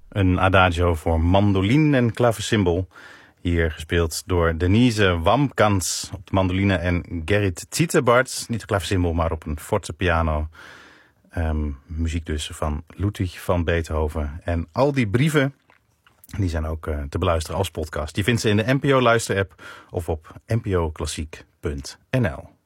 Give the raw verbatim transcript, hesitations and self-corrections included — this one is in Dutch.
Een adagio voor mandoline en klavecimbal. Hier gespeeld door Denise Wamkans op de mandoline en Gerrit Tietebarts. Niet op klavecimbal, maar op een forte piano. Um, muziek dus van Ludwig van Beethoven. En al die brieven die zijn ook uh, te beluisteren als podcast. Je vindt ze in de N P O Luisterapp of op n p o klassiek punt n l.